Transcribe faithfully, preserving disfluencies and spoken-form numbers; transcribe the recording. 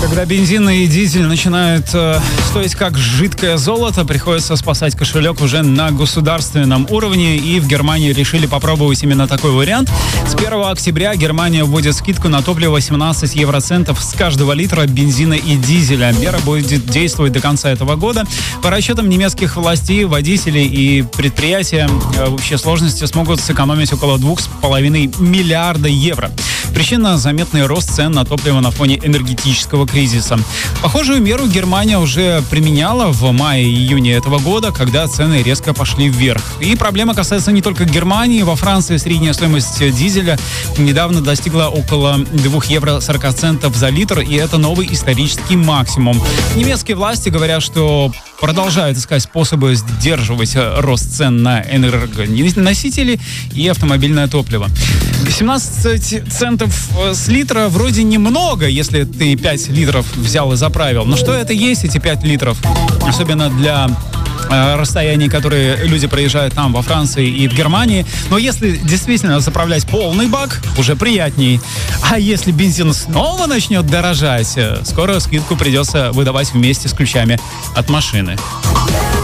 Когда бензин и дизель начинают э, стоить как жидкое золото, приходится спасать кошелек уже на государственном уровне. И в Германии решили попробовать именно такой вариант. С первого октября Германия вводит скидку на топливо семнадцать евроцентов с каждого литра бензина и дизеля. Мера будет действовать до конца этого года. По расчетам немецких властей, водители и предприятия э, в общей сложности смогут сэкономить около двух с половиной миллиарда евро. Причина – заметный рост цен на топливо на фоне энергетического кризиса. Похожую меру Германия уже применяла в мае-июне этого года, когда цены резко пошли вверх. И проблема касается не только Германии. Во Франции средняя стоимость дизеля недавно достигла около двух евро сорока центов за литр, и это новый исторический максимум. Немецкие власти говорят, что продолжают искать способы сдерживать рост цен на энергоносители и автомобильное топливо. семнадцать центов с литра вроде немного, если ты пять литров взял и заправил. Но что это есть, эти пять литров? Особенно для э, расстояний, которые люди проезжают там, во Франции и в Германии. Но если действительно заправлять полный бак, уже приятней. А если бензин снова начнет дорожать, скоро скидку придется выдавать вместе с ключами от машины.